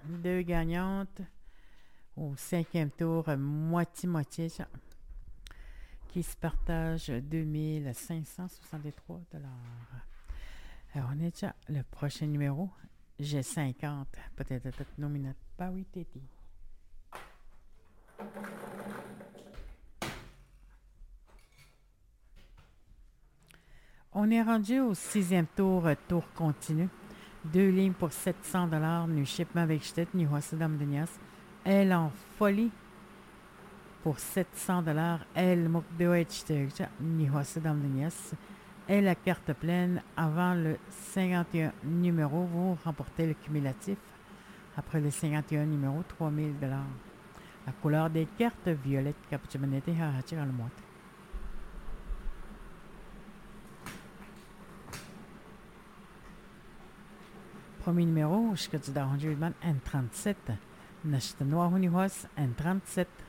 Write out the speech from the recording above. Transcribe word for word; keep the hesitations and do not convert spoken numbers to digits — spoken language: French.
Deux gagnantes au cinquième tour, moitié-moitié, qui se partagent deux mille cinq cent soixante-trois dollars. Alors, on est déjà le prochain numéro. J'ai cinquante. Peut-être peut-être nominé. Pas oui, Téti. On est rendu au sixième tour, tour continu. Deux lignes pour sept cents dollars. Nu shipment avec Stet, ni Hosedam Denias. Elle en folie pour sept cents dollars. Elle Mokdoetchterja, ni Hosedam Denias. Et la carte pleine avant le cinquante et un numéro. Vous remportez le cumulatif. Après le cinquante et un numéro, trois mille dollars. La couleur des cartes violette captumanete hahachir al moite. Premier numéro, jusqu'à du Danger Man N trente-sept. Nashtanwa Hunihos N trente-sept.